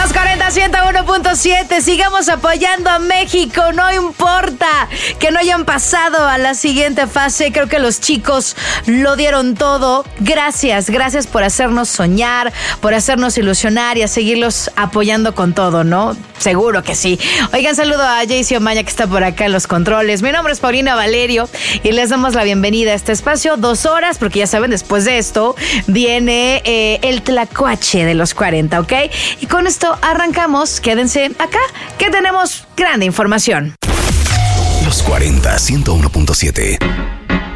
240 101.7, sigamos apoyando a México, no importa que no hayan pasado a la siguiente fase, creo que los chicos lo dieron todo. Gracias por hacernos soñar, por hacernos ilusionar y a seguirlos apoyando con todo, ¿no? Seguro que sí. Oigan, saludo a Jaycee Omaña que está por acá en los controles. Mi nombre es Paulina Valerio y les damos la bienvenida a este espacio, 2 horas, porque ya saben, después de esto viene el tlacuache de los 40, ¿ok? Y con esto arrancamos. Quédense acá, que tenemos grande información. Los 40, 101.7.